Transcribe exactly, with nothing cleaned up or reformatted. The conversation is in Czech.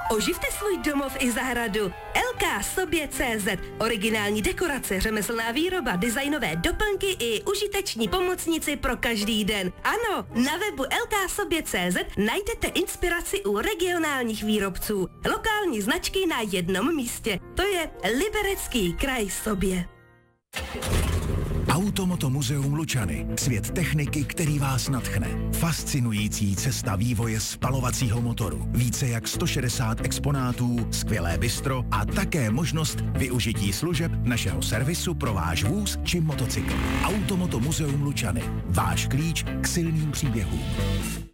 Oživte svůj domov i zahradu. el ká sobě tečka cé zet. Originální dekorace, řemeslná výroba, designové doplňky i užiteční pomocnici pro každý den. Ano, na webu el ká sobě tečka cé zet najdete inspiraci u regionálních výrobců. Lokální značky na jednom místě. To je Liberecký kraj Sobě. Automoto muzeum Lučany. Svět techniky, který vás nadchne. Fascinující cesta vývoje spalovacího motoru. Více jak sto šedesát exponátů, skvělé bistro a také možnost využití služeb našeho servisu pro váš vůz či motocykl. Automoto muzeum Lučany. Váš klíč k silným příběhům.